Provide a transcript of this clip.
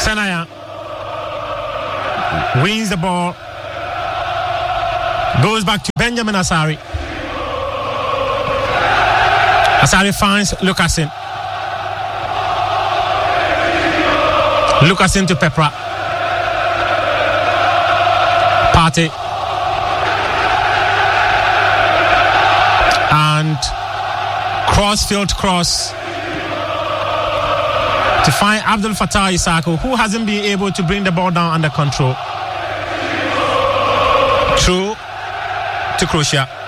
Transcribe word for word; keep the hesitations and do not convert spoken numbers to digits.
Senaya wins the ball, goes back to Benjamin Asari. Asari finds Lucasin. Lucasin to Pepra. Partey. And cross-field cross to find Abdul Fattah Issahaku, who hasn't been able to bring the ball down under control. Through to Croatia.